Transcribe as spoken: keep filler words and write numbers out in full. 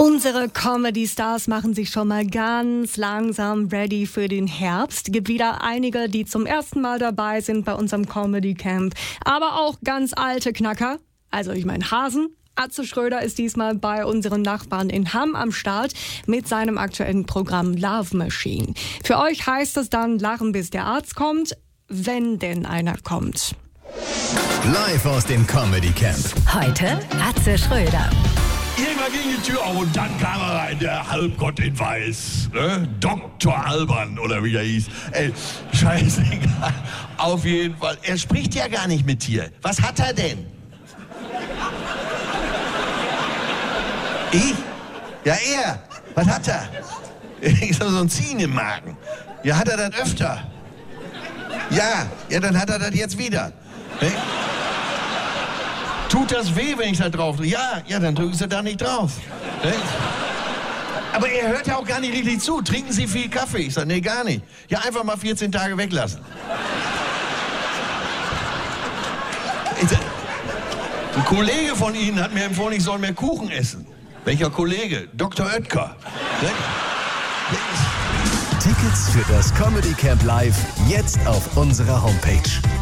Unsere Comedy-Stars machen sich schon mal ganz langsam ready für den Herbst. Gibt wieder einige, die zum ersten Mal dabei sind bei unserem Comedy-Camp. Aber auch ganz alte Knacker. Also ich meine Hasen. Atze Schröder ist diesmal bei unseren Nachbarn in Hamm am Start mit seinem aktuellen Programm Love Machine. Für euch heißt es dann lachen, bis der Arzt kommt, wenn denn einer kommt. Live aus dem Comedy Camp. Heute Atze Schröder. Irgendwann ging die Tür auf und dann kam er rein, der Halbgott in Weiß. Ne? Doktor Alban oder wie er hieß. Ey, scheißegal. Auf jeden Fall. Er spricht ja gar nicht mit dir. Was hat er denn? Ich? Ja, er. Was hat er? Ich so ein Ziehen im Magen. Ja, hat er das öfter? Ja, ja, dann hat er das jetzt wieder. Ne? Tut das weh, wenn ich da drauf drücke? Ja, ja, dann drücken Sie da nicht drauf. Ne? Aber er hört ja auch gar nicht richtig zu. Trinken Sie viel Kaffee? Ich sage, nee, gar nicht. Ja, einfach mal vierzehn Tage weglassen. Ich sag, ein Kollege von Ihnen hat mir empfohlen, ich soll mehr Kuchen essen. Welcher Kollege? Doktor Oetker. Ne? Tickets für das Comedy Camp Live jetzt auf unserer Homepage.